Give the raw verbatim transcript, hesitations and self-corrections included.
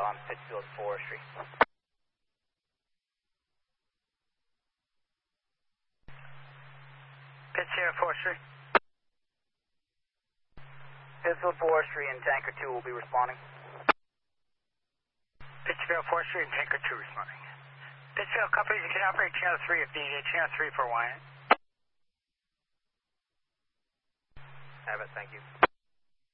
on Pittsfield Forestry. Pittsfield Forestry. Pittsfield Forestry and Tanker two will be responding. Pittsfield Forestry and Tanker two responding. Pittsfield companies, you can operate channel three if needed. Channel three for Wyatt. Have it, thank you.